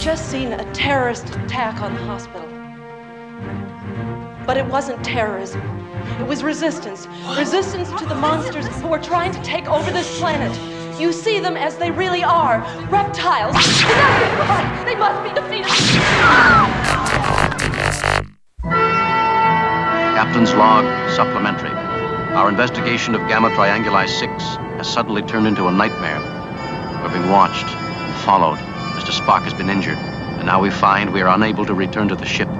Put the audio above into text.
just seen a terrorist attack on the hospital. But it wasn't terrorism. It was resistance. Resistance to the monsters who are trying to take over this planet. You see them as they really are. Reptiles. They must be defeated. Captain's log, supplementary. Our investigation of Gamma Trianguli 6 has suddenly turned into a nightmare. We're being watched, followed. Mr. Spock has been injured, and now we find we are unable to return to the ship.